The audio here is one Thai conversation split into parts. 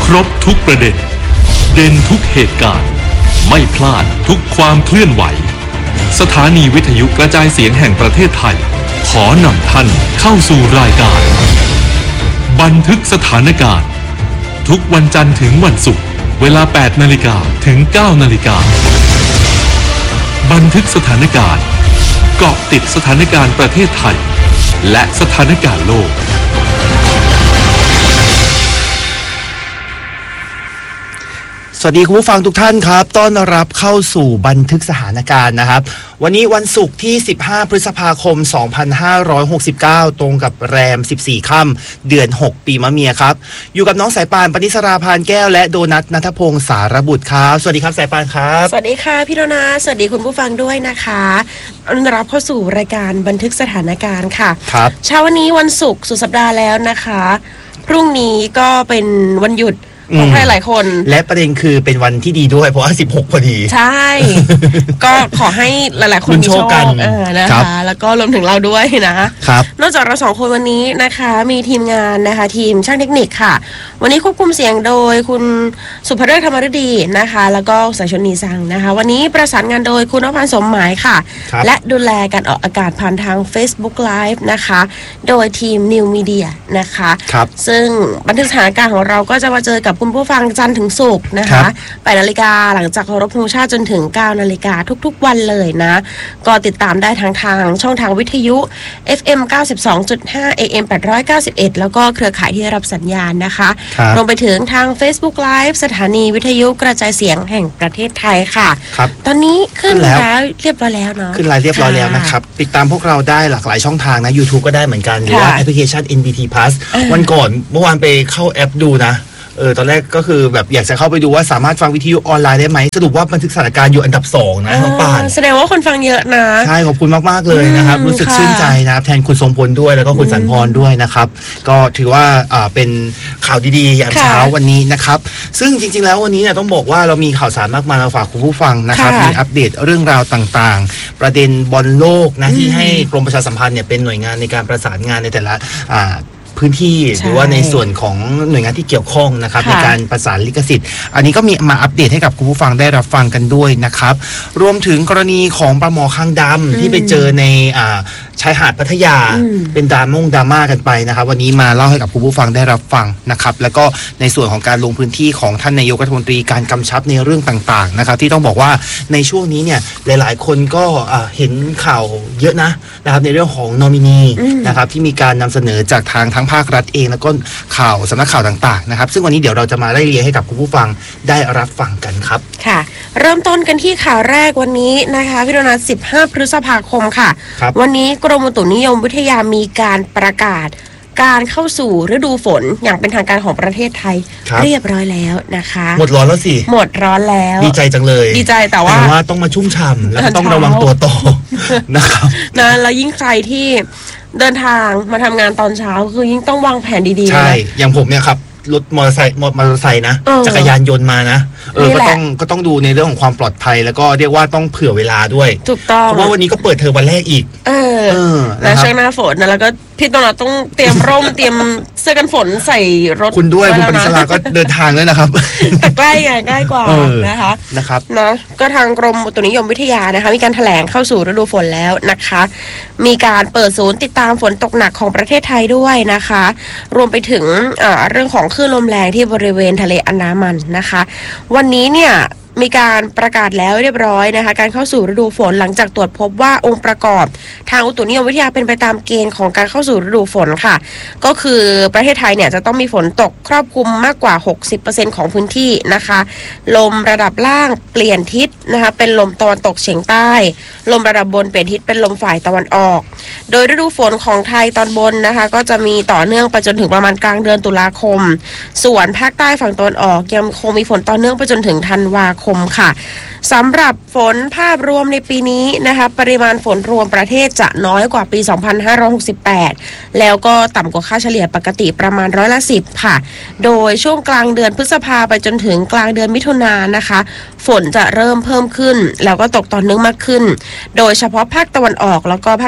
รบทุกประเด็นเด่นทุกเหตุการณ์ไม่พลาดทุกความเคลื่อนไหวสถานีวิทยุกระจายเสียงแห่งประเทศไทยขอนำท่านเข้าสู่รายการบันทึกสถานการณ์ทุกวันจันทร์ถึงวันศุกร์เวลา 8 นาฬิกาถึง 9 นาฬิกาบันทึกสถานการณ์เกาะติดสถานการณ์ประเทศไทยและสถานการณ์โลกสวัสดีคุณผู้ฟังทุกท่านครับต้อนรับเข้าสู่บันทึกสถานการณ์นะครับวันนี้วันศุกร์ที่15พฤษภาคม2569ตรงกับแรม14ค่ำเดือน6ปีมะเมียครับอยู่กับน้องสายปานปณิสราพานแก้วและโดนัทณัฐพงศ์สารบุตรครับสวัสดีครับสายปานครับสวัสดีค่ะพี่โดนัทสวัสดีคุณผู้ฟังด้วยนะคะต้อนรับเข้าสู่รายการบันทึกสถานการณ์ค่ะครับเช้าวันนี้วันศุกร์สุดสัปดาห์แล้วนะคะพรุ่งนี้ก็เป็นวันหยุดของใครหลายคนและประเด็นคือเป็นวันที่ดีด้วยเพราะว่า16พอดีใช่ก็ขอให้หลายๆคนมีโชคกันนะคะแล้วก็รวมถึงเราด้วยนะครับนอกจากเรา2คนวันนี้นะคะมีทีมงานนะคะทีมช่างเทคนิคค่ะวันนี้ควบคุมเสียงโดยคุณสุภเริศธรรมฤดีนะคะแล้วก็สายชนนีสังนะคะวันนี้ประสานงานโดยคุณนภัสสมหมายค่ะและดูแลการออกอากาศผ่านทาง Facebook Live นะคะโดยทีม New Media นะคะซึ่งบันทึกสถานการณ์ของเราก็จะมาเจอกับคุณผู้ฟังจันทร์ถึงศุกร์นะคะ8 นาฬิกาหลังจากเคารพธงชาติจนถึง 9 นาฬิกาทุกๆวันเลยนะก็ติดตามได้ทางช่องทางวิทยุ FM 92.5 AM 891แล้วก็เครือข่ายที่รับสัญญาณนะคะรวมไปถึงทาง Facebook Live สถานีวิทยุกระจายเสียงแห่งประเทศไทยค่ะตอนนี้ขึ้นแล้วเรียบร้อยแล้วเนาะขึ้นไลน์เรียบร้อยแล้วนะครับติดตามพวกเราได้หลากหลายช่องทางนะ YouTube ก็ได้เหมือนกันหรือว่าแอปพลิเคชัน NBT Plus วันก่อนเมื่อวานไปเข้าแอปดูนะตอนแรกก็คือแบบอยากจะเข้าไปดูว่าสามารถฟังวิทยุออนไลน์ได้ไหมสรุปว่าบันทึกสถานการณ์อยู่อันดับ2นะน้องปานแสดงว่าคนฟังเยอะนะใช่ขอบคุณมากๆเลยนะครับรู้สึกชื่นใจนะครับแทนคุณทรงพลด้วยแล้วก็คุณสันพรด้วยนะครับก็ถือว่าเป็นข่าวดีๆยามเช้าวันนี้นะครับซึ่งจริงๆแล้ววันนี้เนี่ยต้องบอกว่าเรามีข่าวสารมากมายมาฝากคุณผู้ฟังนะครับมีอัปเดตเรื่องราวต่างๆประเด็นบอลโลกนะที่ให้กรมประชาสัมพันธ์เนี่ยเป็นหน่วยงานในการประสานงานในแต่ละพื้นที่หรือว่าในส่วนของหน่วยงานที่เกี่ยวข้องนะครับในการประสานลิขสิทธิ์อันนี้ก็มีมาอัปเดตให้กับคุณผู้ฟังได้รับฟังกันด้วยนะครับรวมถึงกรณีของปลาหมอคางดำที่ไปเจอในชายหาดพัทยาเป็นดราม่ากันไปนะครับวันนี้มาเล่าให้กับคุณผู้ฟังได้รับฟังนะครับแล้วก็ในส่วนของการลงพื้นที่ของท่านนายกรัฐมนตรีการกำชับในเรื่องต่างๆนะครับที่ต้องบอกว่าในช่วงนี้เนี่ยหลายๆคนก็เห็นข่าวเยอะนะครับในเรื่องของนอมินีนะครับที่มีการนำเสนอจากทางทั้งภาครัฐเองแล้วก็ข่าวสำนักข่าวต่างๆนะครับซึ่งวันนี้เดี๋ยวเราจะมาไล่เรียงให้กับคุณผู้ฟังได้รับฟังกันครับค่ะเริ่มต้นกันที่ข่าวแรกวันนี้นะคะพี่โดนัท15พฤษภาคมค่ะวันนี้กรมอุตุนิยมวิทยามีการประกาศการเข้าสู่ฤดูฝนอย่างเป็นทางการของประเทศไทยเรียบร้อยแล้วนะคะหมดร้อนแล้วสิหมดร้อนแล้วดีใจจังเลยดีใจแต่ว่าต้องมาชุ่มฉ่ำแล้วก็ต้องระวังตัวต่อนะครับนะแล้วยิ่งใครที่เดินทางมาทำงานตอนเช้าคือยิ่งต้องวางแผนดีๆใช่อย่างผมเนี่ยครับรถมอเตอร์ไซค์นะจักรยานยนต์มานะก็ต้องดูในเรื่องของความปลอดภัยแล้วก็เรียกว่าต้องเผื่อเวลาด้วยถูกต้องเพราะว่าวันนี้ก็เปิดเทอมวันแรกอีกแล้วช่วงหน้าฝนนะแล้วก็พี่ต้องเตรียมร่มเตรียมเสื้อกันฝนใส่รถคุณด้วยคุณปณิสราก็เดินทางด้วยนะครับแต่ใกล้กว่านะคะนะก็ทางกรมอุตุนิยมวิทยานะคะมีการแถลงเข้าสู่ฤดูฝนแล้วนะคะมีการเปิดศูนย์ติดตามฝนตกหนักของประเทศไทยด้วยนะคะรวมไปถึงเรื่องของคลื่นลมแรงที่บริเวณทะเลอันดามันนะคะวันนี้เนี่ยมีการประกาศแล้วเรียบร้อยนะคะการเข้าสู่ฤดูฝนหลังจากตรวจพบว่าองค์ประกอบทางอุตุนิยมวิทยาเป็นไปตามเกณฑ์ของการเข้าสู่ฤดูฝนค่ะก็คือประเทศไทยเนี่ยจะต้องมีฝนตกครอบคลุมมากกว่า 60% ของพื้นที่นะคะลมระดับล่างเปลี่ยนทิศนะคะเป็นลมตะวันตกเฉียงใต้ลมระดับบนเปลี่ยนทิศเป็นลมฝ่ายตะวันออกโดยฤดูฝนของไทยตอนบนนะคะก็จะมีต่อเนื่องไปจนถึงประมาณกลางเดือนตุลาคมส่วนภาคใต้ฝั่งตะวันออกยังคงมีฝนต่อเนื่องไปจนถึงธันวาคมค่ะสำหรับฝนภาพรวมในปีนี้นะคะปริมาณฝนรวมประเทศจะน้อยกว่าปี 2568 แล้วก็ต่ำกว่าค่าเฉลี่ยปกติประมาณ10%ค่ะโดยช่วงกลางเดือนพฤษภาไปจนถึงกลางเดือนมิถุนายนนะคะฝนจะเริ่มเพิ่มขึ้นแล้วก็ตกต่อเนื่องมากขึ้นโดยเฉพาะภาคตะวันออกแล้วก็ภาคใต้ฝั่ง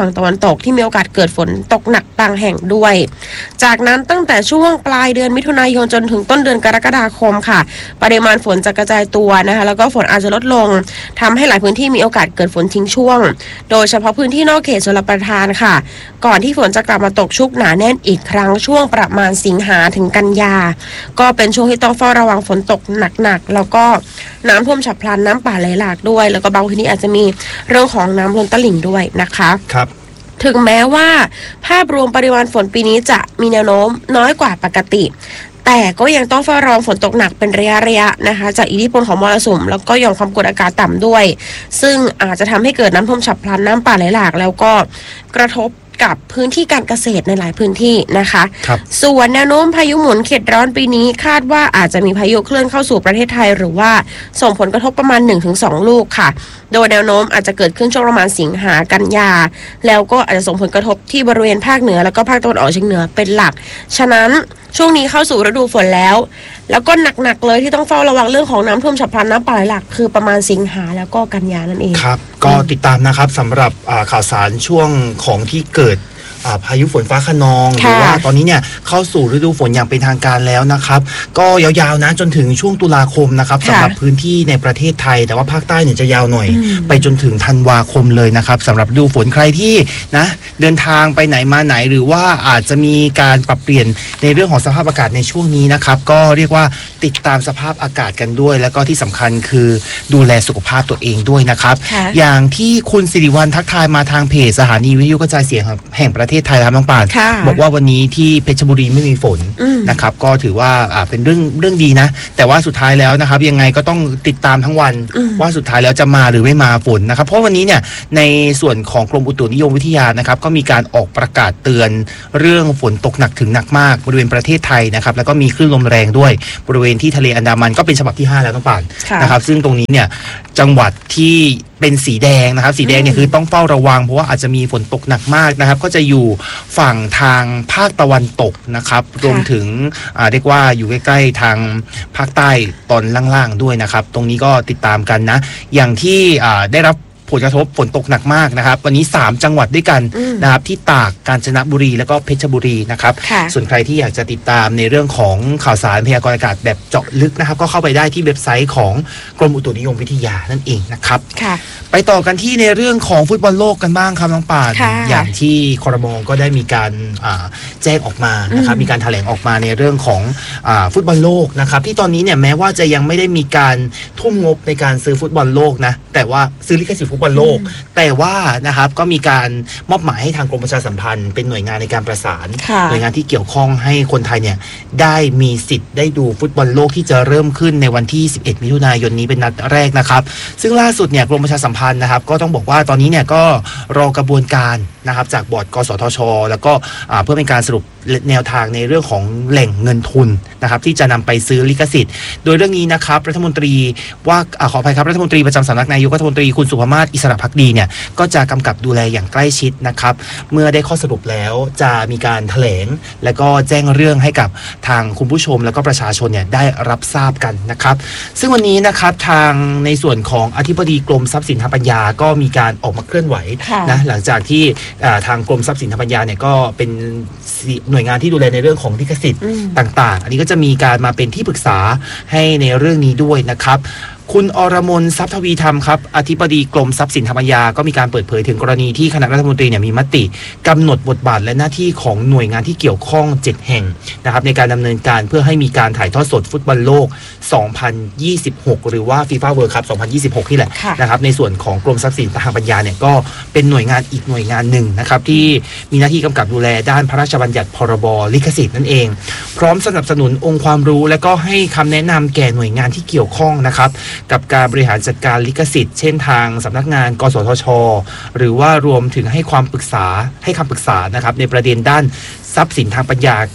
งตะวันตกที่มีโอกาสเกิดฝนตกหนักบางแห่งด้วยจากนั้นตั้งแต่ช่วงปลายเดือนมิถุนายนจนถึงต้นเดือนกรกฎาคมค่ะปริมาณฝนจะกระจายตัวนะคะแล้วก็ฝนอาจจะลดลงทำให้หลายพื้นที่มีโอกาสเกิดฝนทิ้งช่วงโดยเฉพาะพื้นที่นอกเขตชลประทานค่ะก่อนที่ฝนจะกลับมาตกชุกหนาแน่นอีกครั้งช่วงประมาณสิงหาถึงกันยาก็เป็นช่วงที่ต้องเฝ้าระวังฝนตกหนักๆแล้วก็น้ำท่วมฉับพลันน้ำป่าไหลหลากด้วยแล้วก็บางพื้นที่อาจจะมีเรื่องของน้ำล้นตลิ่งด้วยนะคะครับถึงแม้ว่าภาพรวมปริมาณฝนปีนี้จะมีแนวโน้มน้อยกว่าปกติแต่ก็ยังต้องเฝ้าระวังฝนตกหนักเป็นระยะนะคะจากอิทธิพลของมรสุมแล้วก็หย่อมความกดอากาศต่ำด้วยซึ่งอาจจะทำให้เกิดน้ำท่วมฉับพลันน้ำป่าไหลหลากแล้วก็กระทบกับพื้นที่การเกษตรในหลายพื้นที่นะคะส่วนแนวโน้มพายุหมุนเขตร้อนปีนี้คาดว่าอาจจะมีพายุเคลื่อนเข้าสู่ประเทศไทยหรือว่าส่งผลกระทบประมาณ 1-2 ลูกค่ะโดยแนวโน้มอาจจะเกิดขึ้นช่วงประมาณสิงหากันยาแล้วก็อาจจะส่งผลกระทบที่บริเวณภาคเหนือแล้วก็ภาคตะวันออกเฉียงเหนือเป็นหลักฉะนั้นช่วงนี้เข้าสู่ฤดูฝนแล้วก็หนักๆเลยที่ต้องเฝ้าระวังเรื่องของน้ำท่วมฉับพลันน้ำป่าไหลหลากคือประมาณสิงหาแล้วก็กันยานั่นเองครับก็ติดตามนะครับสำหรับข่าวสารช่วงของที่เกิดพายุฝนฟ้าคะนองหรือว่าตอนนี้เนี่ยเข้าสู่ฤดูฝนอย่างเป็นทางการแล้วนะครับก็ยาวๆนะจนถึงช่วงตุลาคมนะครับสำหรับพื้นที่ในประเทศไทยแต่ว่าภาคใต้เนี่ยจะยาวหน่อยไปจนถึงธันวาคมเลยนะครับสำหรับฤดูฝนใครที่นะเดินทางไปไหนมาไหนหรือว่าอาจจะมีการปรับเปลี่ยนในเรื่องของสภาพอากาศในช่วงนี้นะครับก็เรียกว่าติดตามสภาพอากาศกันด้วยแล้วก็ที่สำคัญคือดูแลสุขภาพตัวเองด้วยนะครับอย่างที่คุณสิริวัลย์ทักทายมาทางเพจสถานีวิทยุกระจายเสียงแห่งประเทศไทยครับน้องปานบอกว่าวันนี้ที่เพชรบุรีไม่มีฝนนะครับก็ถือว่าเป็นเรื่องดีนะแต่ว่าสุดท้ายแล้วนะครับยังไงก็ต้องติดตามทั้งวันว่าสุดท้ายแล้วจะมาหรือไม่มาฝนนะครับเพราะวันนี้เนี่ยในส่วนของกรมอุตุนิยมวิทยานะครับก็มีการออกประกาศเตือนเรื่องฝนตกหนักถึงหนักมากบริเวณประเทศไทยนะครับแล้วก็มีคลื่นลมแรงด้วยบริเวณที่ทะเลอันดามันก็เป็นฉบับที่5แล้วน้องปานนะครับซึ่งตรงนี้เนี่ยจังหวัดที่เป็นสีแดงนะครับสีแดงเนี่ยคือต้องเฝ้าระวังเพราะว่าอาจจะมีฝนตกหนักมากนะครับก็จะอยู่ฝั่งทางภาคตะวันตกนะครับรวมถึงเรียกว่าอยู่ใกล้ๆทางภาคใต้ตอนล่างๆด้วยนะครับตรงนี้ก็ติดตามกันนะอย่างที่ได้รับผลกระทบฝนตกหนักมากนะครับวันนี้3จังหวัดด้วยกันนะครับที่ตากกาญจนบุรีแล้วก็เพชรบุรีนะครับส่วนใครที่อยากจะติดตามในเรื่องของข่าวสารพยากรณ์อากาศแบบเจาะลึกนะครับก็เข้าไปได้ที่เว็บไซต์ของกรมอุตุนิยมวิทยานั่นเองนะครับไปต่อกันที่ในเรื่องของฟุตบอลโลกกันบ้างครับน้องป่านอย่างที่ครม.ก็ได้มีการแจ้งออกมานะครับมีการแถลงออกมาในเรื่องของฟุตบอลโลกนะครับที่ตอนนี้เนี่ยแม้ว่าจะยังไม่ได้มีการทุ่มงบในการซื้อฟุตบอลโลกนะแต่ว่าซื้อลิขสิทธิ์ฟุตบอลโลกแต่ว่านะครับก็มีการมอบหมายให้ทางกรมประชาสัมพันธ์เป็นหน่วยงานในการประสานหน่วยงานที่เกี่ยวข้องให้คนไทยเนี่ยได้มีสิทธิ์ได้ดูฟุตบอลโลกที่จะเริ่มขึ้นในวันที่11มิถุนายนนี้เป็นนัดแรกนะครับซึ่งล่าสุดเนี่ยกรมประชาสัมพันธ์นะครับก็ต้องบอกว่าตอนนี้เนี่ยก็รอกระบวนการนะครับจากบอร์ดกสทช.แล้วก็เพื่อเป็นการสรุปแนวทางในเรื่องของแหล่งเงินทุนนะครับที่จะนำไปซื้อลิขสิทธิ์โดยเรื่องนี้นะครับรัฐมนตรีว่าขออภัยครับรัฐมนตรีประจำสำนักนายกรัฐมนตรีคุณสุภมาศอิสระภักดีเนี่ยก็จะกำกับดูแลอย่างใกล้ชิดนะครับเมื่อได้ข้อสรุปแล้วจะมีการแถลงและก็แจ้งเรื่องให้กับทางคุณผู้ชมแล้วก็ประชาชนเนี่ยได้รับทราบกันนะครับซึ่งวันนี้นะครับทางในส่วนของอธิบดีกรมทรัพย์สินทางปัญญาก็มีการออกมาเคลื่อนไหวนะหลังจากที่ทางกรมทรัพย์สินทางปัญญาเนี่ยก็เป็นหน่วยงานที่ดูแลในเรื่องของลิขสิทธิ์ต่างๆอันนี้ก็จะมีการมาเป็นที่ปรึกษาให้ในเรื่องนี้ด้วยนะครับคุณอรมนทรัพย์ทวีธรรมครับอธิบดีกรมทรัพย์สินทางปัญญาก็มีการเปิดเผยถึงกรณีที่คณะรัฐมนตรีเนี่ยมีมติกำหนดบทบาทและหน้าที่ของหน่วยงานที่เกี่ยวข้อง7แห่งนะครับในการดำเนินการเพื่อให้มีการถ่ายทอดสดฟุตบอลโลก2026หรือว่า FIFA World Cup 2026นี่แหละนะครับในส่วนของกรมทรัพย์สินทางปัญญาเนี่ยก็เป็นหน่วยงานอีกหน่วยงานหนึ่งนะครับที่มีหน้าที่กำกับดูแลด้านพระราชบัญญัติพรบลิขสิทธิ์นั่นเองพร้อมสนับสนุนองค์ความรู้และก็ให้คำแนะนำแก่หน่วยงานที่เกี่ยวข้องนะครับกับการบริหารจัดการลิขสิทธิ์เช่นทางสำนักงานกสทช.หรือว่ารวมถึงให้คำปรึกษานะครับในประเด็นด้านทรัพย์สินทางปัญญากับ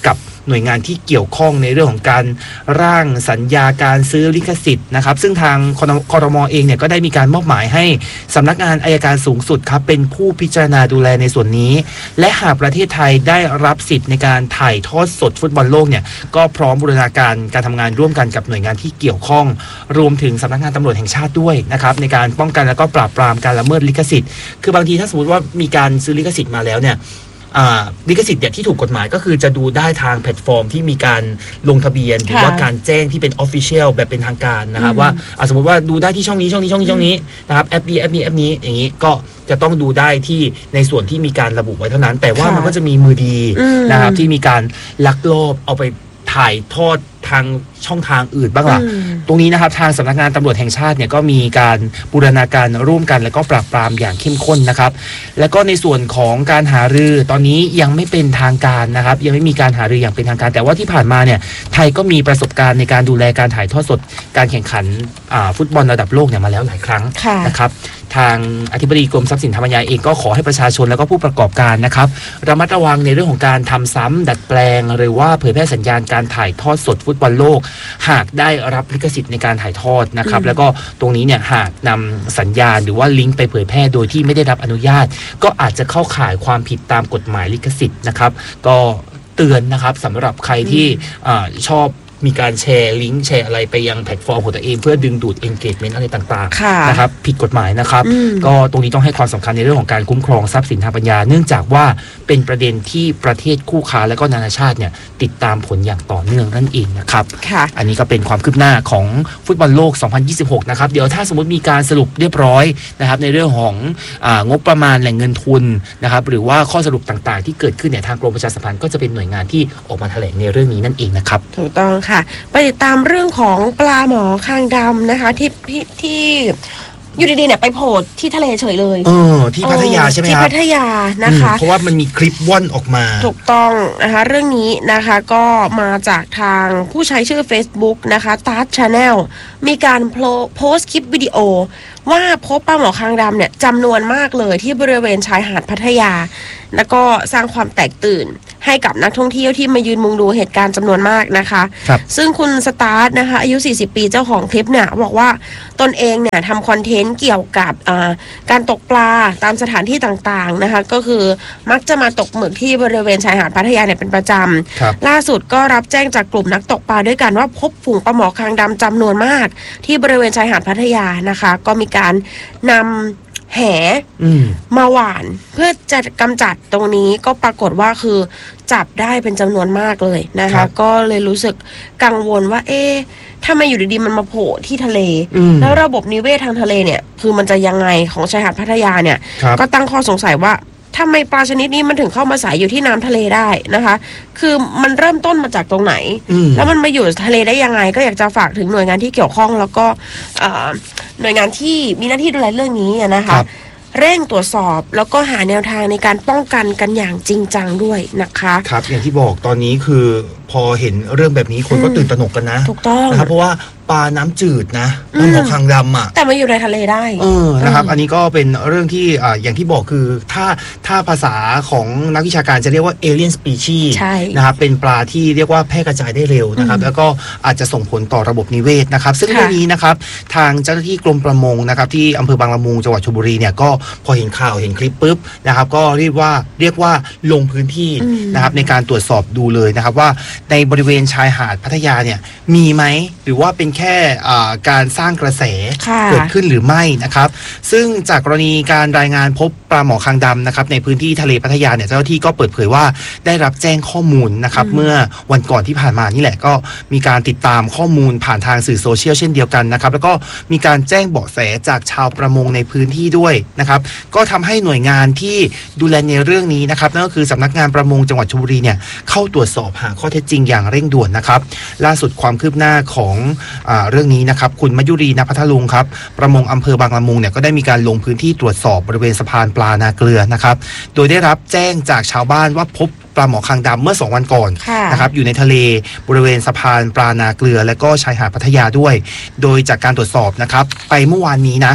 หน่วยงานที่เกี่ยวข้องในเรื่องของการร่างสัญญาการซื้อลิขสิทธิ์นะครับซึ่งทางครม.เองเนี่ยก็ได้มีการมอบหมายให้สำนักงานอัยการสูงสุดครับเป็นผู้พิจารณาดูแลในส่วนนี้และหากประเทศไทยได้รับสิทธิ์ในการถ่ายทอดสดฟุตบอลโลกเนี่ยก็พร้อมบูรณาการการทำงานร่วมกันกับหน่วยงานที่เกี่ยวข้องรวมถึงสำนักงานตำรวจแห่งชาติด้วยนะครับในการป้องกันและก็ปราบปรามการละเมิดลิขสิทธิ์คือบางทีถ้าสมมติว่ามีการซื้อลิขสิทธิ์มาแล้วเนี่ยลิขสิทธิ์ที่ถูกกฎหมายก็คือจะดูได้ทางแพลตฟอร์มที่มีการลงทะเบียนหรือว่าการแจ้งที่เป็น Official แบบเป็นทางการนะครับว่าสมมติว่าดูได้ที่ช่องนี้นะครับแอปนี้อย่างนี้ก็จะต้องดูได้ที่ในส่วนที่มีการระบุไว้เท่านั้นแต่ว่ามันก็จะมีมือดีนะครับที่มีการลักลอบเอาไปถ่ายทอดทางช่องทางอื่นบ้างล่ะตรงนี้นะครับทางสำนักงานตำรวจแห่งชาติเนี่ยก็มีการบูรณาการร่วมกันและก็ปราบปรามอย่างเข้มข้นนะครับแล้วก็ในส่วนของการหารือตอนนี้ยังไม่เป็นทางการนะครับยังไม่มีการหารืออย่างเป็นทางการแต่ว่าที่ผ่านมาเนี่ยไทยก็มีประสบการณ์ในการดูแลการถ่ายทอดสดการแข่งขันฟุตบอลระดับโลกเนี่ยมาแล้วหลายครั้งนะครับทางอธิบดีกรมทรัพย์สินทางปัญญาเองก็ขอให้ประชาชนและก็ผู้ประกอบการนะครับระมัดระวังในเรื่องของการทำซ้ำดัดแปลงหรือว่าเผยแพร่สัญญาณการถ่ายทอดสดฟุตบอลโลกหากได้รับลิขสิทธิ์ในการถ่ายทอดนะครับแล้วก็ตรงนี้เนี่ยหากนำสัญญาณหรือว่าลิงก์ไปเผยแพร่โดยที่ไม่ได้รับอนุญาตก็อาจจะเข้าข่ายความผิดตามกฎหมายลิขสิทธิ์นะครับก็เตือนนะครับสำหรับใครที่ชอบมีการแชร์ลิงก์แชร์อะไรไปยังแพลตฟอร์มของตัวเองเพื่อดึงดูด engagement อะไรต่างๆนะครับผิดกฎหมายนะครับก็ตรงนี้ต้องให้ความสำคัญในเรื่องของการคุ้มครองทรัพย์สินทางปัญญาเนื่องจากว่าเป็นประเด็นที่ประเทศคู่ค้าและก็นานาชาติเนี่ยติดตามผลอย่างต่อเนื่องนั่นเองนะครับอันนี้ก็เป็นความคืบหน้าของฟุตบอลโลก 2026 นะครับเดี๋ยวถ้าสมมติมีการสรุปเรียบร้อยนะครับในเรื่องของงบประมาณแหล่งเงินทุนนะครับหรือว่าข้อสรุปต่างๆที่เกิดขึ้นเนี่ยทางกรมประชาสัมพันธ์ก็จะเป็นหน่วยงานที่ออกมาแถลงในเรื่องนี้นั่นเองนะครับถูกต้องค่ะไปติดตามเรื่องของปลาหมอคางดำนะคะที่อยู่ดีๆเนี่ยไปโผล่ที่ทะเลเฉยเลยที่พัทยาใช่ไหมครับที่พัทยานะคะเพราะว่ามันมีคลิปว่อนออกมาถูกต้องนะคะเรื่องนี้นะคะก็มาจากทางผู้ใช้ชื่อ Facebook นะคะ Start Channel มีการโพสต์คลิปวิดีโอว่าพบปลาหมอคางดำเนี่ยจำนวนมากเลยที่บริเวณชายหาดพัทยาแล้วก็สร้างความแตกตื่นให้กับนักท่องเที่ยวที่มายืนมุงดูเหตุการณ์จำนวนมากนะคะซึ่งคุณสตาร์ทนะคะอายุ40ปีเจ้าของคลิปเนี่ยบอกว่าตนเองเนี่ยทำคอนเทนต์เกี่ยวกับการตกปลาตามสถานที่ต่างๆนะคะก็คือมักจะมาตกหมึกที่บริเวณชายหาดพัทยาเนี่ยเป็นประจำล่าสุดก็รับแจ้งจากกลุ่มนักตกปลาด้วยกันว่าพบฝูงปลาหมอคางดำจำนวนมากที่บริเวณชายหาดพัทยานะคะก็มีการนำแหมาหว่านเพื่อจะกำจัดตรงนี้ก็ปรากฏว่าคือจับได้เป็นจำนวนมากเลยนะคะก็เลยรู้สึกกังวลว่าถ้ามาอยู่ดีๆมันมาโผล่ที่ทะเลแล้วระบบนิเวศทางทะเลเนี่ยคือมันจะยังไงของชายหาดพัทยาเนี่ยก็ตั้งข้อสงสัยว่าทำไมปลาชนิดนี้มันถึงเข้ามาอาศัยอยู่ที่น้ำทะเลได้นะคะคือมันเริ่มต้นมาจากตรงไหนแล้วมันมาอยู่ทะเลได้ยังไงก็อยากจะฝากถึงหน่วยงานที่เกี่ยวข้องแล้วก็หน่วยงานที่มีหน้าที่ดูแลเรื่องนี้นะคะเร่งตรวจสอบแล้วก็หาแนวทางในการป้องกันกันอย่างจริงจังด้วยนะคะครับอย่างที่บอกตอนนี้คือพอเห็นเรื่องแบบนี้คนก็ตื่นตระหนกกันนะถูกต้องนะครับเพราะว่าปลาน้ำจืดนะปลาหมอคางดำอ่ะแต่มาอยู่ในทะเลได้นะครับอันนี้ก็เป็นเรื่องที่อย่างที่บอกคือถ้าภาษาของนักวิชาการจะเรียกว่าเอเลียนสปีชีส์นะครับเป็นปลาที่เรียกว่าแพร่กระจายได้เร็วนะครับแล้วก็อาจจะส่งผลต่อระบบนิเวศนะครับซึ่งเรื่องนี้นะครับทางเจ้าหน้าที่กรมประมงนะครับที่อำเภอบางละมุงจังหวัดชลบุรีเนี่ยก็พอเห็นข่าวเห็นคลิปปุ๊บนะครับก็เรียกว่าลงพื้นที่นะครับในการตรวจสอบดูเลยนะครับว่าในบริเวณชายหาดพัทยาเนี่ยมีไหมหรือว่าเป็นแค่การสร้างกระแสเกิดขึ้นหรือไม่นะครับซึ่งจากกรณีการรายงานพบปลาหมอคางดำนะครับในพื้นที่ทะเลพัทยาเนี่ยเจ้าหน้าที่ก็เปิดเผยว่าได้รับแจ้งข้อมูลนะครับเมื่อวันก่อนที่ผ่านมานี่แหละก็มีการติดตามข้อมูลผ่านทางสื่อโซเชียลเช่นเดียวกันนะครับแล้วก็มีการแจ้งเบาะแสจากชาวประมงในพื้นที่ด้วยนะครับก็ทำให้หน่วยงานที่ดูแลในเรื่องนี้นะครับนั่นก็คือสำนักงานประมงจังหวัดชลบุรีเนี่ยเข้าตรวจสอบหาข้อเท็จจริงอย่างเร่งด่วนนะครับล่าสุดความคืบหน้าของเรื่องนี้นะครับคุณมยุรีณพัทลุงครับประมงอำเภอบางละมุงเนี่ยก็ได้มีการลงพื้นที่ตรวจสอบบริเวณสะพานปลานาเกลือนะครับโดยได้รับแจ้งจากชาวบ้านว่าพบปลาหมอคางดำเมื่อ2 วันก่อนนะครับอยู่ในทะเลบริเวณสะพานปลานาเกลือและก็ชายหาดพัทยาด้วยโดยจากการตรวจสอบนะครับไปเมื่อวานนี้นะ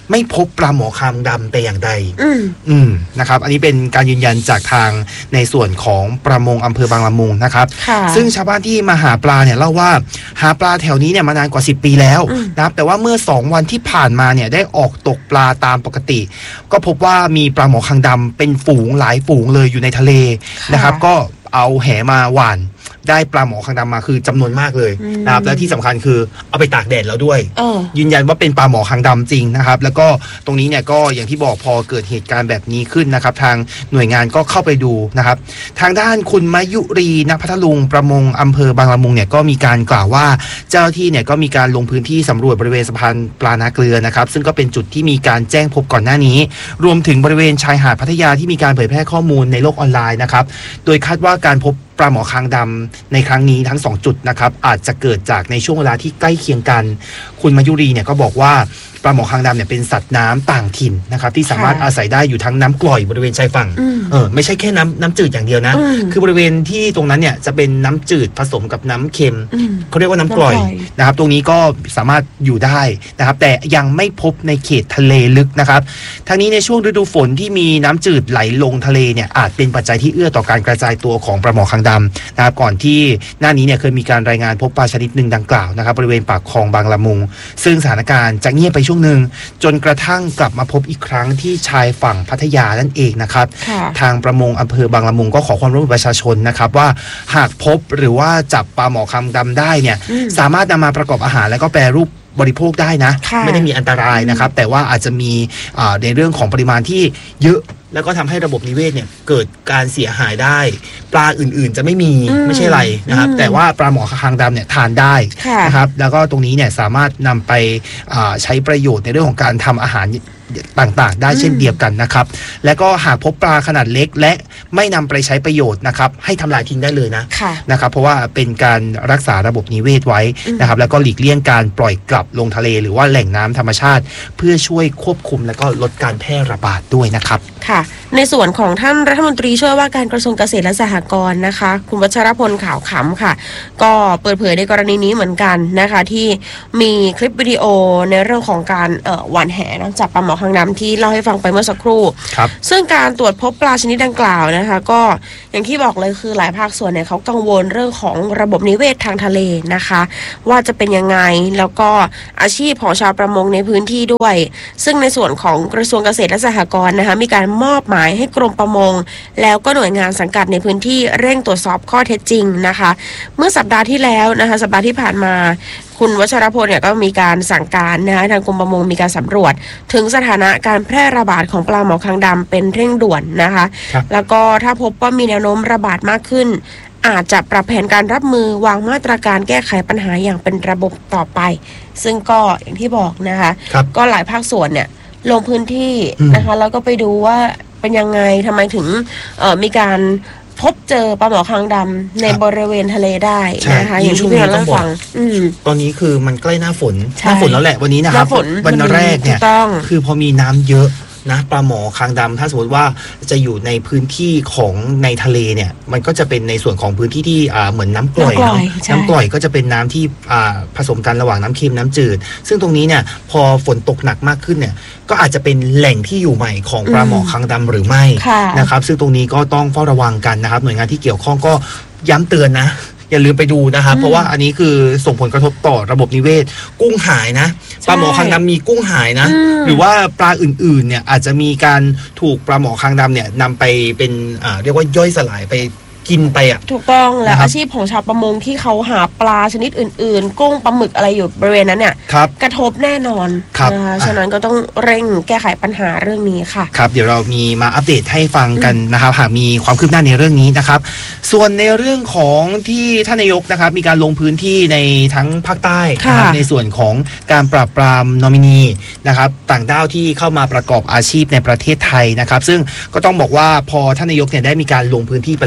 ไม่พบปลาหมอคางดำแต่อย่างใดนะครับอันนี้เป็นการยืนยันจากทางในส่วนของประมงอำเภอบางละมุงนะครับซึ่งชาวบ้านที่มาหาปลาเนี่ยเล่าว่าหาปลาแถวนี้เนี่ยมานานกว่า10 ปีแล้วนะครับแต่ว่าเมื่อ2 วันที่ผ่านมาเนี่ยได้ออกตกปลาตามปกติก็พบว่ามีปลาหมอคางดำเป็นฝูงหลายฝูงเลยอยู่ในทะเลนะครับก็เอาแหมาหว่านได้ปลาหมอคางดำมาคือจำนวนมากเลยนะครับและที่สำคัญคือเอาไปตากแดดแล้วด้วยยืนยันว่าเป็นปลาหมอคางดำจริงนะครับแล้วก็ตรงนี้เนี่ยก็อย่างที่บอกพอเกิดเหตุการณ์แบบนี้ขึ้นนะครับทางหน่วยงานก็เข้าไปดูนะครับทางด้านคุณมายุรีณพัทลุงประมงอำเภอบางละมุงเนี่ยก็มีการกล่าวว่าเจ้าหน้าที่เนี่ยก็มีการลงพื้นที่สำรวจบริเวณสะพานปลานาเกลือนะครับซึ่งก็เป็นจุดที่มีการแจ้งพบก่อนหน้านี้รวมถึงบริเวณชายหาดพัทยาที่มีการเผยแพร่ข้อมูลในโลกออนไลน์นะครับโดยคาดว่าการพบปลาหมอคางดำในครั้งนี้ทั้ง2 จุดนะครับอาจจะเกิดจากในช่วงเวลาที่ใกล้เคียงกันคุณมายุรีเนี่ยก็บอกว่าปลาหมอคางดำเนี่ยเป็นสัตว์น้ำต่างถิ่นนะครับที่สามารถอาศัยได้อยู่ทั้งน้ำกร่อยบริเวณชายฝั่งไม่ใช่แค่น้ำจืดอย่างเดียวนะคือบริเวณที่ตรงนั้นเนี่ยจะเป็นน้ำจืดผสมกับน้ำเค็มเขาเรียกว่าน้ำกร่อยนะครับตรงนี้ก็สามารถอยู่ได้นะครับแต่ยังไม่พบในเขตทะเลลึกนะครับทั้งนี้ในช่วงฤดูฝนที่มีน้ำจืดไหลลงทะเลเนี่ยอาจเป็นปัจจัยที่เอื้อต่อการกระจายตัวของปลาหมอคางดำนะครับก่อนที่หน้านี้เนี่ยเคยมีการรายงานพบปลาชนิดหนึ่งดังกล่าวนะครับบริเวณปากคลองบางละมุงซึ่งสถานการณ์จะเงียบไปช่วงหนึ่งจนกระทั่งกลับมาพบอีกครั้งที่ชายฝั่งพัทยานั่นเองนะครับทางประมงอำเภอบางละมุงก็ขอความร่วมมือประชาชนนะครับว่าหากพบหรือว่าจับปลาหมอคางดำได้เนี่ยสามารถนำมาประกอบอาหารและก็แปรรูปบริโภคได้นะไม่ได้มีอันตรายนะครับแต่ว่าอาจจะมีในเรื่องของปริมาณที่เยอะแล้วก็ทำให้ระบบนิเวศเนี่ยเกิดการเสียหายได้ปลาอื่นๆจะไม่มีไม่ใช่ไรนะครับแต่ว่าปลาหมอคางดำเนี่ยทานได้นะครับแล้วก็ตรงนี้เนี่ยสามารถนำไปใช้ประโยชน์ในเรื่องของการทำอาหารต่างๆได้เช่นเดียวกันนะครับและก็หากพบปลาขนาดเล็กและไม่นำไปใช้ประโยชน์นะครับให้ทำลายทิ้งได้เลยนะครับเพราะว่าเป็นการรักษาระบบนิเวศไว้นะครับแล้วก็หลีกเลี่ยงการปล่อยกลับลงทะเลหรือว่าแหล่งน้ำธรรมชาติเพื่อช่วยควบคุมและก็ลดการแพร่ระบาดด้วยนะครับค่ะในส่วนของท่านรัฐมนตรีช่วยว่าการกระทรวงเกษตรและสหกรณ์นะคะคุณวัชรพลขาวขำค่ะก็เปิดเผยในกรณีนี้เหมือนกันนะคะที่มีคลิปวิดีโอในเรื่องของการหว่านแหจับปลาหมอคางดำที่เล่าให้ฟังไปเมื่อสักครู่ซึ่งการตรวจพบปลาชนิดดังกล่าวนะคะก็อย่างที่บอกเลยคือหลายภาคส่วนเนี่ยเขากังวลเรื่องของระบบนิเวศทางทะเลนะคะว่าจะเป็นยังไงแล้วก็อาชีพของชาวประมงในพื้นที่ด้วยซึ่งในส่วนของกระทรวงเกษตรและสหกรณ์นะคะมีการมอบหมายให้กรมประมงแล้วก็หน่วยงานสังกัดในพื้นที่เร่งตรวจสอบข้อเท็จจริงนะคะเมื่อสัปดาห์ที่แล้วนะคะสัปดาห์ที่ผ่านมาคุณวัชรพลเนี่ยก็มีการสั่งการนะคะทางกรมประมงมีการสำรวจถึงสถานะการแพร่ระบาดของปลาหมอคางดำเป็นเร่งด่วนนะคะแล้วก็ถ้าพบว่ามีแนวโน้มระบาดมากขึ้นอาจจะปรับแผนการรับมือวางมาตรการแก้ไขปัญหาอย่างเป็นระบบต่อไปซึ่งก็อย่างที่บอกนะคะก็หลายภาคส่วนเนี่ยลงพื้นที่นะคะแล้วก็ไปดูว่าเป็นยังไงทำไมถึงมีการพบเจอปลาหมอคางดำในบริเวณทะเลได้นะคะอย่างที่พี่เราฟังตอนนี้คือมันใกล้หน้าฝนแล้วแหละวันนี้นะครับวันแรกเนี่ยคือพอมีน้ำเยอะนะปลาหมอคางดำถ้าสมมติว่าจะอยู่ในพื้นที่ของในทะเลเนี่ยมันก็จะเป็นในส่วนของพื้นที่ที่เหมือนน้ำกร่อยเนาะน้ำกร่อยก็จะเป็นน้ำที่ผสมกันระหว่างน้ำเค็มน้ำจืดซึ่งตรงนี้เนี่ยพอฝนตกหนักมากขึ้นเนี่ยก็อาจจะเป็นแหล่งที่อยู่ใหม่ของปลาหมอคางดำหรือไม่นะครับซึ่งตรงนี้ก็ต้องเฝ้าระวังกันนะครับหน่วยงานที่เกี่ยวข้องก็ย้ำเตือนนะอย่าลืมไปดูนะครับเพราะว่าอันนี้คือส่งผลกระทบต่อระบบนิเวศกุ้งหายนะปลาหมอคางดำมีกุ้งหายนะหรือว่าปลาอื่นๆเนี่ยอาจจะมีการถูกปลาหมอคางดำเนี่ยนำไปเป็นเรียกว่าย่อยสลายไปกินไปถูกต้องและอาชีพของชาวประมงที่เขาหาปลาชนิดอื่นๆกุ้งปลาหมึกอะไรอยู่บริเวณนั้นเนี่ยกระทบแน่นอนนะคะฉะนั้นก็ต้องเร่งแก้ไขปัญหาเรื่องนี้ค่ะครับเดี๋ยวเรามีมาอัปเดตให้ฟังกันนะครับหากมีความคืบหน้าในเรื่องนี้นะครับส่วนในเรื่องของที่ท่านนายกนะครับมีการลงพื้นที่ในทั้งภาคใต้นะครับในส่วนของการปราบปรามนอมินีนะครับต่างด้าวที่เข้ามาประกอบอาชีพในประเทศไทยนะครับซึ่งก็ต้องบอกว่าพอท่านนายกเนี่ยได้มีการลงพื้นที่ไปแล้ว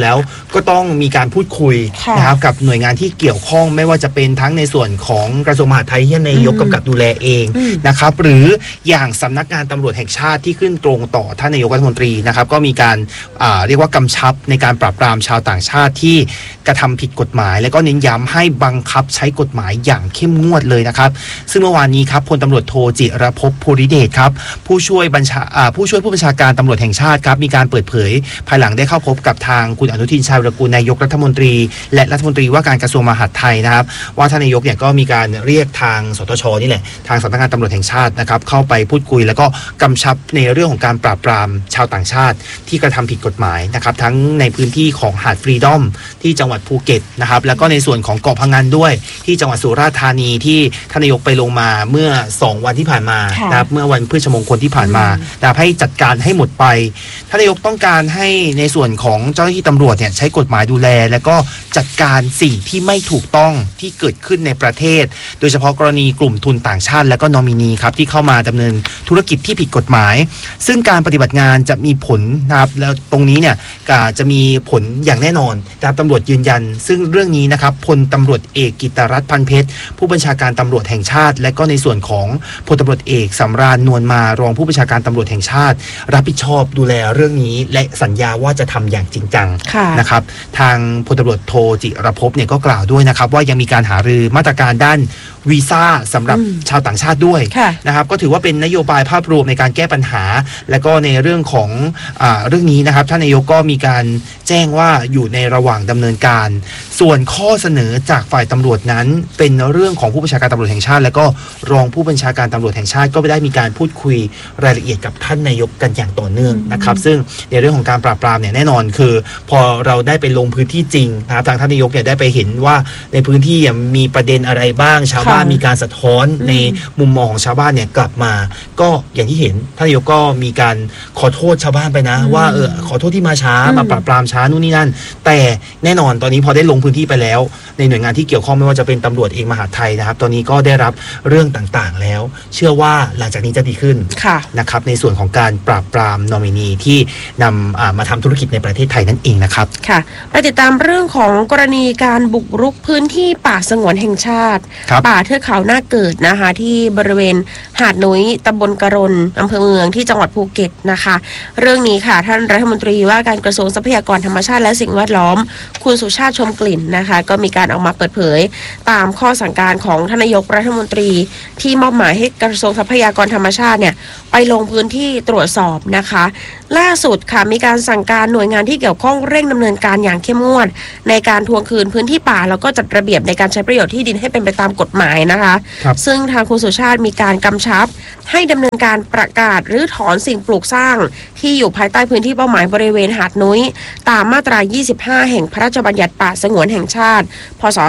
ก็ต้องมีการพูดคุยนะครับกับหน่วยงานที่เกี่ยวข้องไม่ว่าจะเป็นทั้งในส่วนของกระทรวงมหาดไทยที่นายกกำกับดูแลเองนะครับหรืออย่างสำนักงานตำรวจแห่งชาติที่ขึ้นตรงต่อท่านนายกรัฐมนตรีนะครับก็มีการเรียกว่ากำชับในการปราบปรามชาวต่างชาติที่กระทำผิดกฎหมายและก็เน้นย้ำให้บังคับใช้กฎหมายอย่างเข้มงวดเลยนะครับซึ่งเมื่อวานนี้ครับพลตำรวจโทจิรภพ ภูริเดชครับผู้ช่วยผู้บัญชาการตำรวจแห่งชาติครับมีการเปิดเผยภายหลังได้เข้าพบกับทางคุณอนุทินชาญวิรากูลนายกรัฐมนตรีและรัฐมนตรีว่าการกระทรวงมหาดไทยนะครับว่าท่านนายกเนี่ยก็มีการเรียกทางสตช.นี่แหละทางสำนักงานตำรวจแห่งชาตินะครับเข้าไปพูดคุยแล้วก็กำชับในเรื่องของการปราบปรามชาวต่างชาติที่กระทำผิดกฎหมายนะครับทั้งในพื้นที่ของหาดฟรีดอมที่จังหวัดภูเก็ตนะครับแล้วก็ในส่วนของเกาะพะงันด้วยที่จังหวัดสุราษฎร์ธานีที่ท่านนายกไปลงมาเมื่อ2วันที่ผ่านมานะครับเมื่อวันพฤชมงคลที่ผ่านมานะครับให้จัดการให้หมดไปท่านนายกต้องการให้ในส่วนของเจ้าหน้าที่ตำรวจเนี่ยใช้กฎหมายดูแลแล้วก็จัดการสิ่งที่ไม่ถูกต้องที่เกิดขึ้นในประเทศโดยเฉพาะกรณีกลุ่มทุนต่างชาติและก็นอมินีครับที่เข้ามาดำเนินธุรกิจที่ผิดกฎหมายซึ่งการปฏิบัติงานจะมีผลนะครับแล้วตรงนี้เนี่ยจะมีผลอย่างแน่นอนนะครับตำรวจยืนยันซึ่งเรื่องนี้นะครับพลตำรวจเอกกิตติรัตน์ พันเพชรผู้บัญชาการตำรวจแห่งชาติและก็ในส่วนของพลตำรวจเอกสำราญนวลมารองผู้บัญชาการตำรวจแห่งชาติรับผิดชอบดูแลเรื่องนี้และสัญญาว่าจะทำอย่างจริงจังนะครับทางพลตำรวจโทจิรภพเนี่ยก็กล่าวด้วยนะครับว่ายังมีการหารือมาตรการด้านวีซ่าสำหรับชาวต่างชาติด้วยนะครับก็ถือว่าเป็นนโยบายภาพรวมในการแก้ปัญหาและก็ในเรื่องของเรื่องนี้นะครับท่านนายกก็มีการแจ้งว่าอยู่ในระหว่างดำเนินการส่วนข้อเสนอจากฝ่ายตำรวจนั้นเป็นเรื่องของผู้บัญชาการตำรวจแห่งชาติและก็รองผู้บัญชาการตำรวจแห่งชาติก็ได้มีการพูดคุยรายละเอียดกับท่านนายกกันอย่างต่อเนื่องนะครับซึ่งในเรื่องของการปราบปรามเนี่ยแน่นอนคือพอเราได้ไปลงพื้นที่จริงนะครับทางท่านนายกเนี่ยได้ไปเห็นว่าในพื้นที่มีประเด็นอะไรบ้างชาวบ้านมีการสะท้อนในมุมมองของชาวบ้านเนี่ยกลับมาก็อย่างที่เห็นท่านนายกก็มีการขอโทษชาวบ้านไปนะว่าขอโทษที่มาช้ามาปราบปรามช้านู่นนี่นั่นแต่แน่นอนตอนนี้พอได้ลงพื้นที่ไปแล้วในหน่วยงานที่เกี่ยวข้องไม่ว่าจะเป็นตำรวจเองมหาดไทยนะครับตอนนี้ก็ได้รับเรื่องต่างๆแล้วเชื่อว่าหลังจากนี้จะดีขึ้นนะครับในส่วนของการปราบปรามนอมินีที่นำมาทำธุรกิจในประเทศไทยนั่นเองนะครับค่ะไปติดตามเรื่องของกรณีการบุกรุกพื้นที่ป่าสงวนแห่งชาติป่าเทือกเขาหน้าเกิดนะคะที่บริเวณหาดนุ้ยตำบลกระรนอำเภอเมืองที่จังหวัดภูเก็ตนะคะเรื่องนี้ค่ะท่านรัฐมนตรีว่าการกระทรวงทรัพยากรธรรมชาติและสิ่งแวดล้อมคุณสุชาติชมกลิ่นนะคะก็มีการออกมาเปิดเผยตามข้อสั่งการของท่านนายกรัฐมนตรีที่มอบหมายให้กระทรวงทรัพยากรธรรมชาติเนี่ยไปลงพื้นที่ตรวจสอบนะคะล่าสุดค่ะมีการสั่งการหน่วยงานที่เกี่ยวข้องเร่งดำเนินการอย่างเข้มงวดในการทวงคืนพื้นที่ป่าแล้วก็จัดระเบียบในการใช้ประโยชน์ที่ดินให้เป็นไปตามกฎหมายนะคะซึ่งทางคุณสุชาติมีการกำชับให้ดำเนินการประกาศรื้อถอนสิ่งปลูกสร้างที่อยู่ภายใต้พื้นที่เป้าหมายบริเวณหาดนุ้ยตามมาตรา 25 แห่งพระราชบัญญัติป่าสงวนแห่งชาติพ.ศ.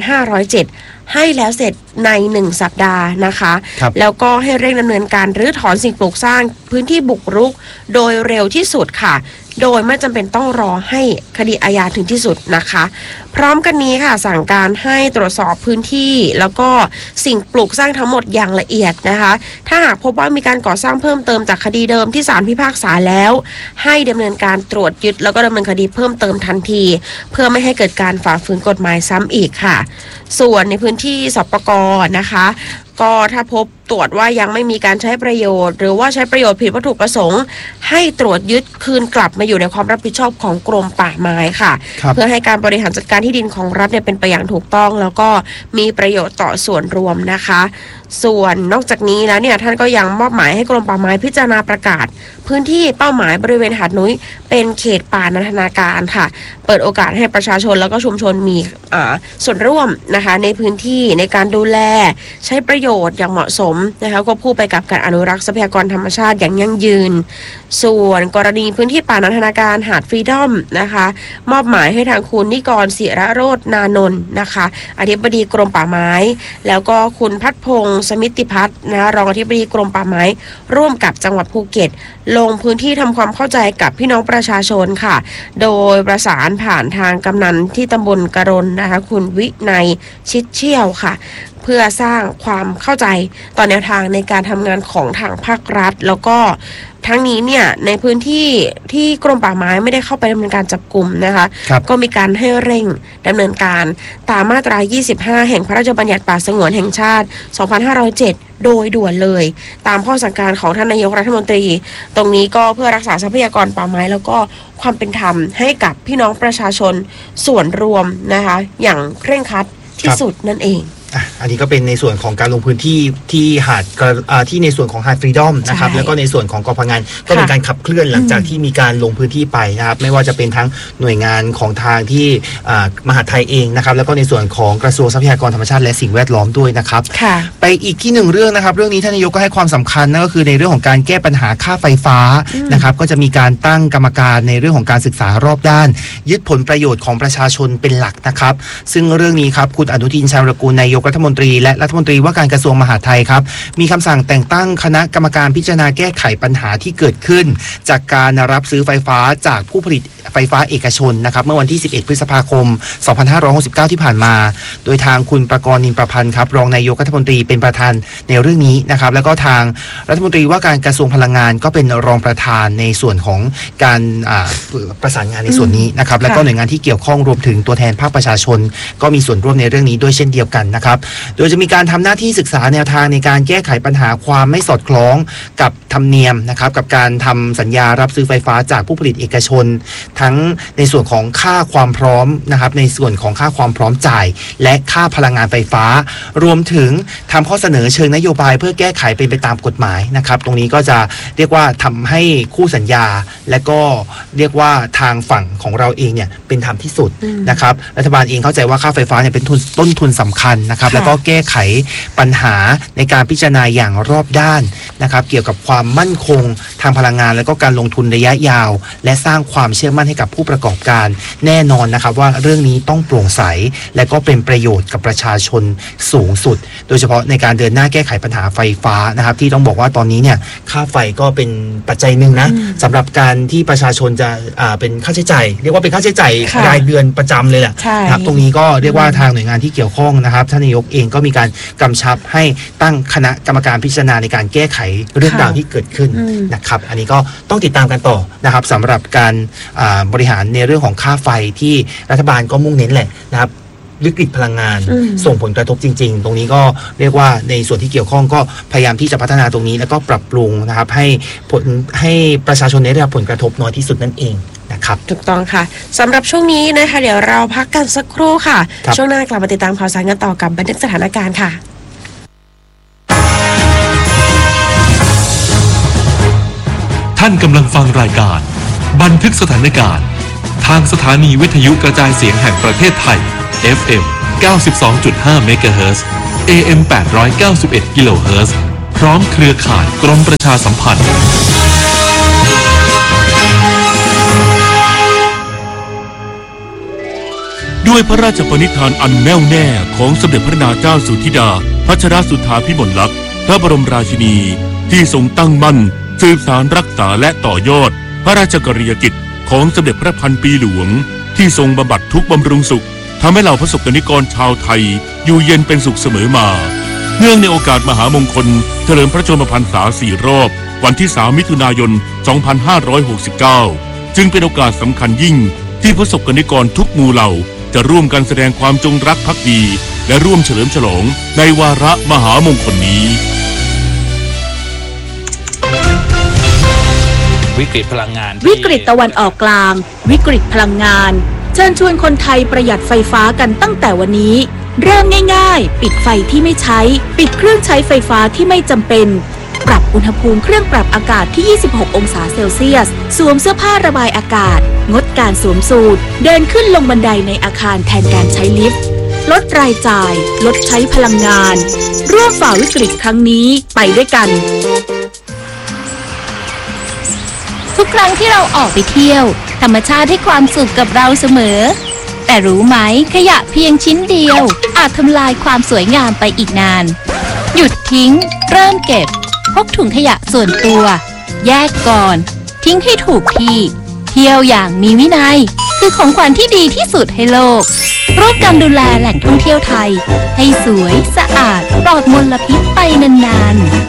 2507ให้แล้วเสร็จใน1สัปดาห์นะคะแล้วก็ให้เร่งดำเนินการรื้อถอนสิ่งปลูกสร้างพื้นที่บุกรุกโดยเร็วที่สุดค่ะโดยไม่จำเป็นต้องรอให้คดีอาญาถึงที่สุดนะคะพร้อมกันนี้ค่ะสั่งการให้ตรวจสอบพื้นที่แล้วก็สิ่งปลูกสร้างทั้งหมดอย่างละเอียดนะคะถ้าหากพบว่ามีการก่อสร้างเพิ่มเติมจากคดีเดิมที่ศาลพิพากษาแล้วให้ดำเนินการตรวจยึดแล้วก็ดำเนินคดีเพิ่มเติมทันทีเพื่อไม่ให้เกิดการฝ่าฝืนกฎหมายซ้ำอีกค่ะส่วนในพื้นที่สปก.นะคะก็ถ้าพบตรวจว่ายังไม่มีการใช้ประโยชน์หรือว่าใช้ประโยชน์ผิดวัตถุประสงค์ให้ตรวจยึดคืนกลับมาอยู่ในความรับผิดชอบของกรมป่าไม้ค่ะเพื่อให้การบริหารจัดการที่ดินของรัฐเนี่ยเป็นไปอย่างถูกต้องแล้วก็มีประโยชน์ต่อส่วนรวมนะคะส่วนนอกจากนี้แล้วเนี่ยท่านก็ยังมอบหมายให้กรมป่าไม้พิจารณาประกาศพื้นที่เป้าหมายบริเวณหาดนุ้ยเป็นเขตป่านันทนาการค่ะเปิดโอกาสให้ประชาชนแล้วก็ชุมชนมีส่วนร่วมนะคะในพื้นที่ในการดูแลใช้ประโยชน์อย่างเหมาะสมนะคะควบคู่ไปกับการอนุรักษ์ทรัพยากรธรรมชาติอย่างยั่งยืนส่วนกรณีพื้นที่ป่านันทนาการหาดฟรีดอมนะคะมอบหมายให้ทางคุณนิกรศิระโรจน์นานนท์นะคะอธิบดีกรมป่าไม้แล้วก็คุณพัฒพงศ์สมิติพัฒน์นะรองอธิบดีกรมป่าไม้ร่วมกับจังหวัดภูเก็ตลงพื้นที่ทำความเข้าใจกับพี่น้องประชาชนค่ะโดยประสานผ่านทางกำนันที่ตำบลกระรนนะคะคุณวินัยชิดเชี่ยวค่ะพื่อสร้างความเข้าใจต่อแนวทางในการทำงานของทางภาครัฐแล้วก็ทั้งนี้เนี่ยในพื้นที่ที่กรมป่าไม้ไม่ได้เข้าไปดำเนินการจับกลุ่มนะคะก็มีการให้เร่งดำเนินการตามมาตรา 25 แห่งพระราชบัญญัติป่าสงวนแห่งชาติ 2507 โดยด่วนเลยตามข้อสั่งการของท่านนายกรัฐมนตรีตรงนี้ก็เพื่อรักษาทรัพยากรป่าไม้แล้วก็ความเป็นธรรมให้กับพี่น้องประชาชนส่วนรวมนะคะอย่างเคร่งครัดที่สุดนั่นเองอันนี้ก็เป็นในส่วนของการลงพื้นที่ที่หาดที่ในส่วนของหาดฟรีดอมนะครับแล้วก็ในส่วนของกองพะงันก็เป็นการขับเคลื่อนหลังจากที่มีการลงพื้นที่ไปนะครับไม่ว่าจะเป็นทั้งหน่วยงานของทางที่มหาดไทยเองนะครับแล้วก็ในส่วนของกระทรวงทรัพยากรธรรมชาติและสิ่งแวดล้อมด้วยนะครับไปอีกที่หนึ่งเรื่องนะครับเรื่องนี้ท่านนายกก็ให้ความสำคัญนั่นก็คือในเรื่องของการแก้ปัญหาค่าไฟฟ้านะครับก็จะมีการตั้งกรรมการในเรื่องของการศึกษารอบด้านยึดผลประโยชน์ของประชาชนเป็นหลักนะครับซึ่งเรื่องนี้ครับคุณอนุทินชาญวิรากูลนายกรัฐมนตรีและรัฐมนตรีว่าการกระทรวงมหาดไทยครับมีคำสั่งแต่งตั้งคณะกรรมการพิจารณาแก้ไขปัญหาที่เกิดขึ้นจากการรับซื้อไฟฟ้าจากผู้ผลิตไฟฟ้าเอกชนนะครับเมื่อวันที่11พฤษภาคม2569ที่ผ่านมาโดยทางคุณประกรณ์ นินประพันธ์ครับรองนายกรัฐมนตรีเป็นประธานในเรื่องนี้นะครับแล้วก็ทางรัฐมนตรีว่าการกระทรวงพลังงานก็เป็นรองประธานในส่วนของการประสานงานในส่วนนี้นะครับแล้วก็หน่วยงานที่เกี่ยวข้องรวมถึงตัวแทนภาคประชาชนก็มีส่วนร่วมในเรื่องนี้ด้วยเช่นเดียวกันนะครับโดยจะมีการทำหน้าที่ศึกษาแนวทางในการแก้ไขปัญหาความไม่สอดคล้องกับธรรมเนียมนะครับกับการทำสัญญารับซื้อไฟฟ้าจากผู้ผลิตเอกชนทั้งในส่วนของค่าความพร้อมนะครับในส่วนของค่าความพร้อมจ่ายและค่าพลังงานไฟฟ้ารวมถึงทำข้อเสนอเชิงนโยบายเพื่อแก้ไขเป็นไปตามกฎหมายนะครับตรงนี้ก็จะเรียกว่าทำให้คู่สัญญาและก็เรียกว่าทางฝั่งของเราเองเนี่ยเป็นธรรมที่สุดนะครับรัฐบาลเองเข้าใจว่าค่าไฟฟ้าเนี่ยเป็นต้นทุนสำคัญนะครับแล้วก็แก้ไขปัญหาในการพิจารณาอย่างรอบด้านนะครับเกี่ยวกับความมั่นคงทางพลังงานและก็การลงทุนระยะยาวและสร้างความเชื่อมั่นให้กับผู้ประกอบการแน่นอนนะครับว่าเรื่องนี้ต้องโปร่งใสและก็เป็นประโยชน์กับประชาชนสูงสุดโดยเฉพาะในการเดินหน้าแก้ไขปัญหาไฟฟ้านะครับที่ต้องบอกว่าตอนนี้เนี่ยค่าไฟก็เป็นปัจจัยหนึ่งนะสำหรับการที่ประชาชนจะเป็นค่าใช้จ่ายเรียกว่าเป็นค่าใช้จ่ายรายเดือนประจำเลยแหละนะครับตรงนี้ก็เรียกว่าทางหน่วยงานที่เกี่ยวข้องนะครับท่านนายกเองก็มีการกำชับให้ตั้งคณะกรรมการพิจารณาในการแก้ไขเรื่องราวที่เกิดขึ้นนะครับอันนี้ก็ต้องติดตามกันต่อนะครับสำหรับการบริหารในเรื่องของค่าไฟที่รัฐบาลก็มุ่งเน้นแหละนะครับวิกฤตพลังงานส่งผลกระทบจริงๆตรงนี้ก็เรียกว่าในส่วนที่เกี่ยวข้องก็พยายามที่จะพัฒนาตรงนี้แล้วก็ปรับปรุงนะครับให้ประชาชนได้รับผลกระทบน้อยที่สุดนั่นเองนะครับถูกต้องค่ะสำหรับช่วงนี้นะคะเดี๋ยวเราพักกันสักครู่ค่ะช่วงหน้ากลับมาติดตามข่าวสารกันต่อกับบันทึกสถานการณ์ค่ะท่านกำลังฟังรายการบันทึกสถานการณ์ทางสถานีวิทยุกระจายเสียงแห่งประเทศไทย FM 92.5 เมกะเฮิรตซ์ AM 891 กิโลเฮิรตซ์พร้อมเครือข่ายกรมประชาสัมพันธ์ด้วยพระราชปณิธานอันแน่วแน่ของสมเด็จพระนางเจ้าสุธิดาพัชรสุธาภิมลลักษณ์พระบรมราชินีที่ทรงตั้งมั่นสืบสานรักษาและต่อยอดพระราชกรณียกิจของสมเด็จพระพันปีหลวงที่ทรงบำบัดทุกข์บำรุงสุขทำให้เหล่าประสบกนิกรชาวไทยอยู่เย็นเป็นสุขเสมอมาเนื่องในโอกาสมหามงคลเฉลิมพระชนมพรรษา4 รอบวันที่3 มิถุนายน 2569จึงเป็นโอกาสสำคัญยิ่งที่ประสบกนิกรทุกหมู่เหล่าจะร่วมกันแสดงความจงรักภักดีและร่วมเฉลิมฉลองในวาระมหามงคลนี้วิกฤตพลังงานวิกฤตตะวันออกกลางวิกฤตพลังงานเชิญชวนคนไทยประหยัดไฟฟ้ากันตั้งแต่วันนี้เริ่มง่ายๆปิดไฟที่ไม่ใช้ปิดเครื่องใช้ไฟฟ้าที่ไม่จำเป็นปรับอุณหภูมิเครื่องปรับอากาศที่26 องศาเซลเซียสสวมเสื้อผ้าระบายอากาศงดการสวมสูทเดินขึ้นลงบันไดในอาคารแทนการใช้ลิฟต์ลดรายจ่ายลดใช้พลังงานร่วมฝ่าวิกฤตครั้งนี้ไปด้วยกันทุกครั้งที่เราออกไปเที่ยวธรรมชาติให้ความสุขกับเราเสมอแต่รู้ไหมขยะเพียงชิ้นเดียวอาจทำลายความสวยงามไปอีกนานหยุดทิ้งเริ่มเก็บพกถุงขยะส่วนตัวแยกก่อนทิ้งให้ถูกที่เที่ยวอย่างมีวินัยคือของขวัญที่ดีที่สุดให้โลกร่วมกันดูแลแหล่งท่องเที่ยวไทยให้สวยสะอาดปลอดมลพิษไปนานๆ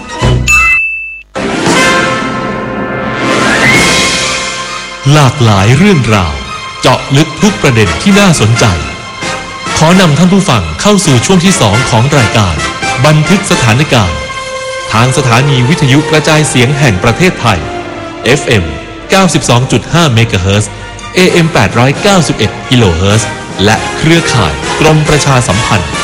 หลากหลายเรื่องราวเจาะลึกทุกประเด็นที่น่าสนใจขอนำท่านผู้ฟังเข้าสู่ช่วงที่ 2 ของรายการบันทึกสถานการณ์ทางสถานีวิทยุกระจายเสียงแห่งประเทศไทย FM 92.5 เมกะเฮิรตซ์ AM 891 กิโลเฮิรตซ์และเครือข่ายกรมประชาสัมพันธ์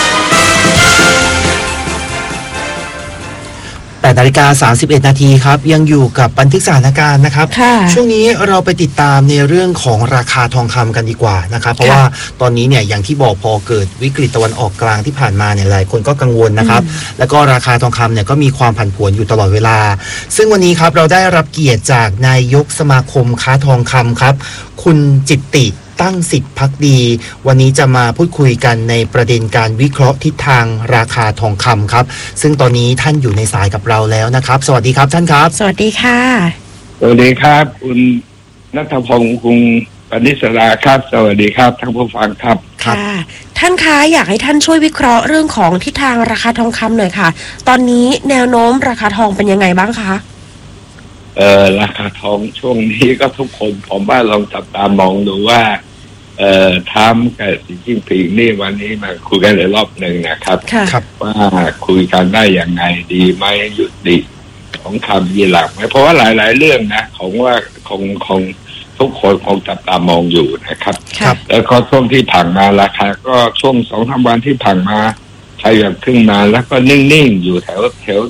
8:31 นาทีครับยังอยู่กับบันทึกสถานการณ์นะครับช่วงนี้เราไปติดตามในเรื่องของราคาทองคำกันดีกว่านะครับเพราะว่าตอนนี้เนี่ยอย่างที่บอกพอเกิดวิกฤตตะวันออกกลางที่ผ่านมาเนี่ยหลายคนก็กังวลนะครับแล้วก็ราคาทองคำเนี่ยก็มีความผันผวนอยู่ตลอดเวลาซึ่งวันนี้ครับเราได้รับเกียรติจากนายกสมาคมค้าทองคำครับคุณจิตติตั้งสิทธิ์ภักดีวันนี้จะมาพูดคุยกันในประเด็นการวิเคราะห์ทิศทางราคาทองคำครับซึ่งตอนนี้ท่านอยู่ในสายกับเราแล้วนะครับสวัสดีครับท่านครับสวัสดีค่ะสวัสดีครับคุณณัฐพงศ์คุณปณิสราครับสวัสดีครับท่านผู้ฟังครับค่ะท่านคะอยากให้ท่านช่วยวิเคราะห์เรื่องของทิศทางราคาทองคำหน่อยค่ะตอนนี้แนวโน้มราคาทองเป็นยังไงบ้างคะราคาทองช่วงนี้ก็ทุกคนผมว่าลองจับตามองดูว่าทำกับสีจิ้งผิงนี่วันนี้มาคุยกันในรอบหนึ่งนะครับว่าคุยกันได้อย่างไงดีไหมหยุดดิของคำยีหลักไหมเพราะว่าหลายๆเรื่องนะของว่าคงทุกคนคงจับตามองอยู่นะครับแล้วก็ช่วงที่ผ่านมาราคาก็ช่วง2-3 วันที่ผ่านมาขยับขึ้นมาแล้วก็นิ่งๆอยู่แถว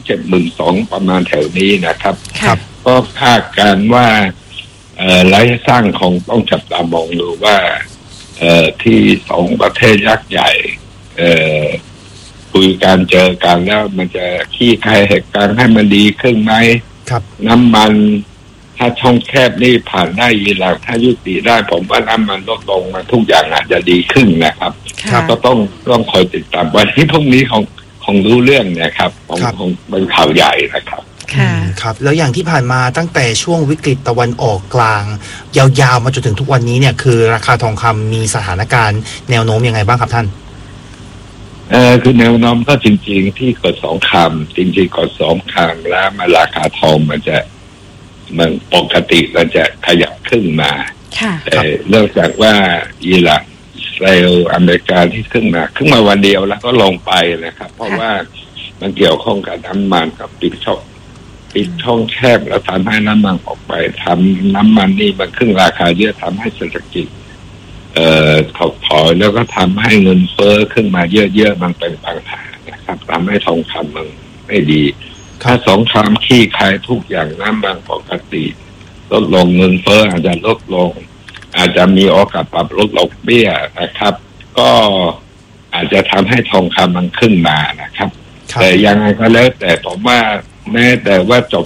72,000ประมาณแถวนี้นะครับก็คาดการว่าระยะสั้นคงต้องจับตามองดูว่าที่2ประเทศยักษ์ใหญ่คุยกันเจอกันแล้วมันจะขี้คายเหตุการณ์ให้มันดีขึ้นไหมน้ำมันถ้าช่องแคบนี่ผ่านได้ยีหลักถ้ายุติได้ผมว่าน้ำมันลดลงมาทุกอย่างอาจจะดีขึ้นนะครับก็ต้องคอยติดตามวันที่พรุ่งนี้คงรู้เรื่องนะครับคงเป็นข่าวใหญ่นะครับครับแล้วอย่างที่ผ่านมาตั้งแต่ช่วงวิกฤตตะวันออกกลางยาวๆมาจนถึงทุกวันนี้เนี่ยคือราคาทองคำมีสถานการณ์แนวโน้มยังไงบ้างครับท่านคือแนวโน้มก็จริงๆที่กด2 คำจริงๆกด2 ครั้งแล้วมาราคาทองมันปกติมันจะขยับขึ้นมาแต่เนื่องจากว่าอิหร่านอิสราเอลอเมริกาที่ขึ้นมาวันเดียวแล้วก็ลงไปนะครับเพราะว่ามันเกี่ยวข้องกับน้ำมันกับปิดช่องแคบแล้วทำให้น้ำมันออกไปทำน้ำมันนี่มันขึ้นราคาเยอะทำให้เศรษฐกิจถดถอยแล้วก็ทำให้เงินเฟ้อขึ้นมาเยอะๆมันเป็นปัญหานะครับทำให้ทองคำมันไม่ดีถ้า2 คำขี้คายทุกอย่างน้ำมันปกติลดลงเงินเฟ้ออาจจะลดลงอาจจะมีโอกาสปรับลดดอกเบี้ยนะครับก็อาจจะทำให้ทองคำมันขึ้นมานะครับแต่ยังไงก็แล้วแต่ผมว่าแม้แต่ว่าจบ